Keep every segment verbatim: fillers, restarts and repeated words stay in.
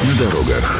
на дорогах.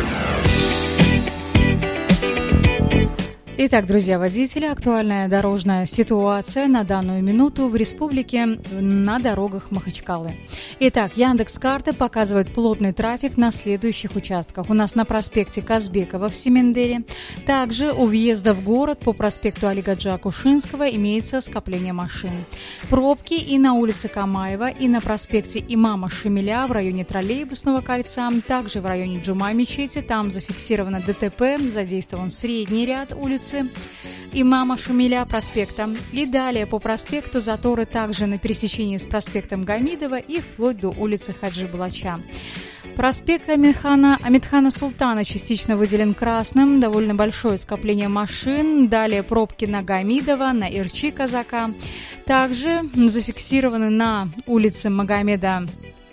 Итак, друзья водители, актуальная дорожная ситуация на данную минуту в республике на дорогах Махачкалы. Итак, Яндекс.Карты показывает плотный трафик на следующих участках. У нас на проспекте Казбекова в Семендере. Также у въезда в город по проспекту Алигаджа Кушинского имеется скопление машин. Пробки и на улице Камаева, и на проспекте Имама Шамиля в районе Троллейбусного кольца, также в районе Джума-мечети. Там зафиксировано ДТП, задействован средний ряд улицы Имама Шамиля проспекта. И далее по проспекту заторы также на пересечении с проспектом Гамидова и вплоть до улицы Хаджи Балача. Проспект Амитхана, Амитхана Султана частично выделен красным, довольно большое скопление машин. Далее пробки на Гамидова, на Ирчи Казака. Также зафиксированы на улице Магомеда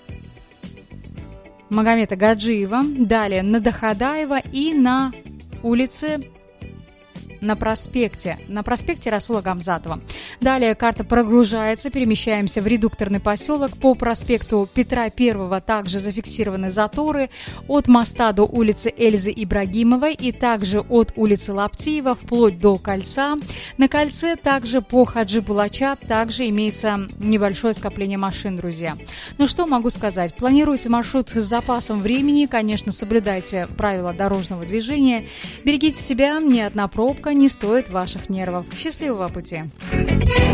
Магомеда Гаджиева, далее на Дахадаева и на улице на проспекте, на проспекте Расула Гамзатова. Далее карта прогружается, перемещаемся в редукторный поселок. По проспекту Петра Первого также зафиксированы заторы от моста до улицы Эльзы Ибрагимовой и также от улицы Лаптиева вплоть до кольца. На кольце также по Хаджи Булача также имеется небольшое скопление машин, друзья. Ну что могу сказать? Планируйте маршрут с запасом времени, конечно, соблюдайте правила дорожного движения, берегите себя, ни одна пробка не стоит ваших нервов. Счастливого пути!